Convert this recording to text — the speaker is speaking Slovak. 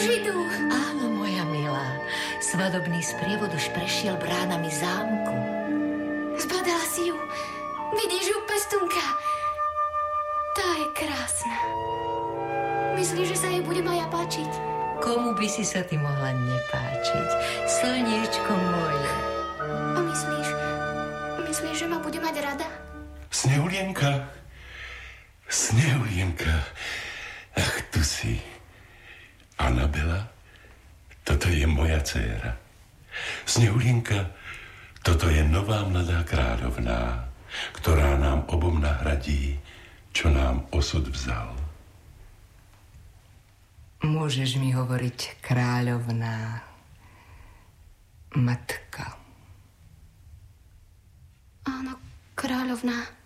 Už idú. Áno, moja milá. Svadobný sprievod už prešiel bránami zámku. Zbadala si ju. Vidíš ju, pestunka? Tá je krásna. Myslíš, že sa jej bude Maja páčiť? Komu by si sa ty mohla nepáčiť? Slniečko moje. A myslíš, že ma bude mať rada? Snehulienka. Ach, tu si. Anabela, toto je moja dcéra. Snehulienka, toto je nová mladá kráľovná, ktorá nám obom nahradí, čo nám osud vzal. Môžeš mi hovoriť kráľovná, matka. Áno, kráľovná.